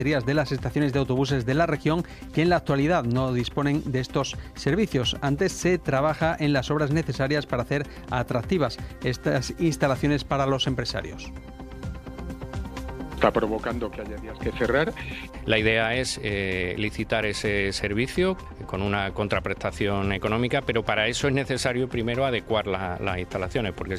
de las estaciones de autobuses de la región que en la actualidad no disponen de estos servicios. Antes se trabaja en las obras necesarias para hacer atractivas estas instalaciones para los empresarios. Está provocando que haya días que cerrar. La idea es licitar ese servicio con una contraprestación económica, pero para eso es necesario primero adecuar las instalaciones, porque